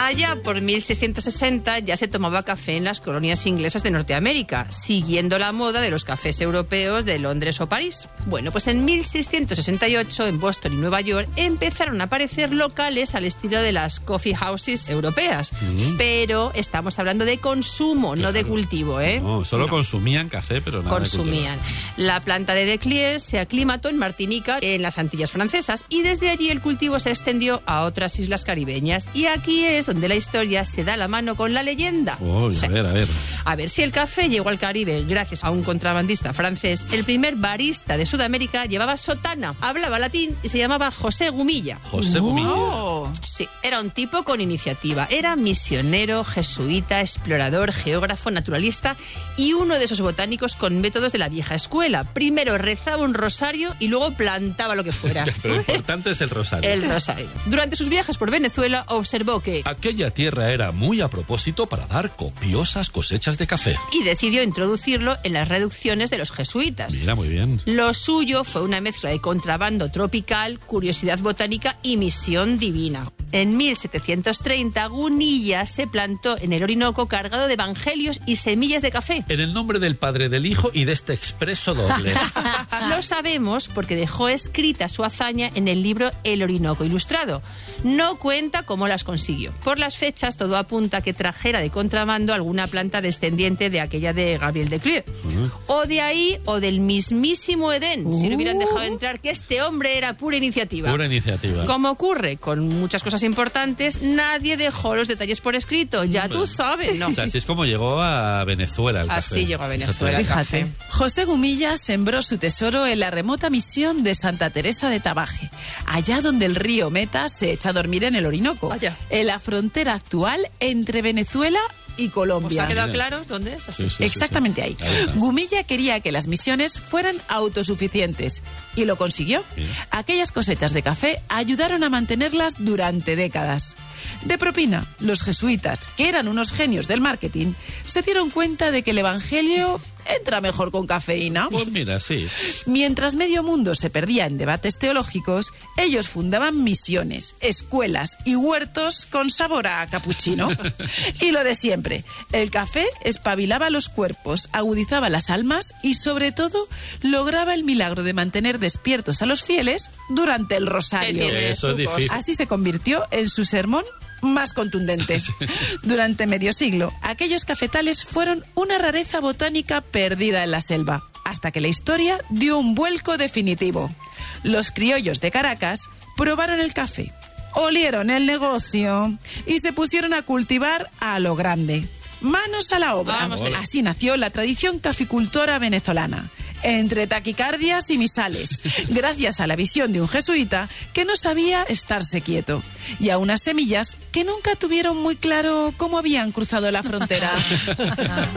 Allá por 1660 ya se tomaba café en las colonias inglesas de Norteamérica, siguiendo la moda de los cafés europeos de Londres o París. Bueno, pues en 1668 en Boston y Nueva York empezaron a aparecer locales al estilo de las coffee houses europeas. Pero estamos hablando de consumo, no de cultivo, ¿eh? No, solo consumían café, pero nada consumían. de cultivo. La planta de Declies se aclimató en Martinica, en las Antillas Francesas, y desde allí el cultivo se extendió a otras islas caribeñas. Y aquí es donde la historia se da la mano con la leyenda. Oh, sí. A ver. A ver, si el café llegó al Caribe gracias a un contrabandista francés, el primer barista de Sudamérica llevaba sotana, hablaba latín y se llamaba José Gumilla. José Gumilla. Sí, era un tipo con iniciativa. Era misionero, jesuita, explorador, geógrafo, naturalista y uno de esos botánicos con métodos de la vieja escuela. Primero rezaba un rosario y luego plantaba lo que fuera. Pero lo importante es el rosario. El rosario. Durante sus viajes por Venezuela observó que aquella tierra era muy a propósito para dar copiosas cosechas de café. Y decidió introducirlo en las reducciones de los jesuitas. Mira, muy bien. Lo suyo fue una mezcla de contrabando tropical, curiosidad botánica y misión divina. En 1730, Gunilla se plantó en el Orinoco cargado de evangelios y semillas de café. En el nombre del Padre, del Hijo y de este expreso doble. Lo sabemos porque dejó escrita su hazaña en el libro El Orinoco Ilustrado. No cuenta cómo las consiguió. Por las fechas, todo apunta a que trajera de contrabando alguna planta descendiente de aquella de Gabriel Declies. O de ahí, o del mismísimo Edén, si lo hubieran dejado entrar, que este hombre era pura iniciativa. Pura iniciativa. Como ocurre con muchas cosas importantes, nadie dejó los detalles por escrito. Ya tú sabes, ¿no? O sea, así es como llegó a Venezuela el café. Así llegó a Venezuela el café. José Gumilla sembró su tesoro en la remota misión de Santa Teresa de Tabaje, allá donde el río Meta se echa a dormir en el Orinoco, en la frontera actual entre Venezuela y Colombia. ¿Os ha quedado claro dónde es? Así. Sí, exactamente ahí. Gumilla quería que las misiones fueran autosuficientes y lo consiguió. Aquellas cosechas de café ayudaron a mantenerlas durante décadas. De propina, los jesuitas, que eran unos genios del marketing, se dieron cuenta de que el evangelio entra mejor con cafeína. Pues mira, sí. Mientras medio mundo se perdía en debates teológicos, ellos fundaban misiones, escuelas y huertos con sabor a capuchino. Y lo de siempre, el café espabilaba los cuerpos, agudizaba las almas y, sobre todo, lograba el milagro de mantener despiertos a los fieles durante el rosario. Eso es difícil. Así se convirtió en su sermón más contundentes. Durante medio siglo, aquellos cafetales fueron una rareza botánica perdida en la selva, hasta que la historia dio un vuelco definitivo. Los criollos de Caracas probaron el café, olieron el negocio y se pusieron a cultivar a lo grande. Manos a la obra. Así nació la tradición caficultora venezolana. Entre taquicardias y misales, gracias a la visión de un jesuita que no sabía estarse quieto, y a unas semillas que nunca tuvieron muy claro cómo habían cruzado la frontera.